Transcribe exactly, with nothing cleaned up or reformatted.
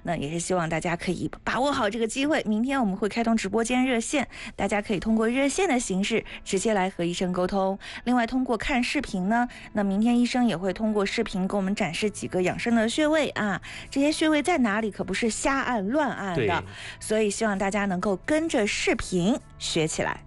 那也是希望大家可以把握好这个机会。明天我们会开通直播间热线，大家可以通过热线的形式直接来和医生沟通。另外，通过看视频呢，那明天医生也会通过视频给我们展示几个养生的穴位啊，这些穴位在哪里可不是瞎按乱按的，所以希望大家能够跟着视频学起来。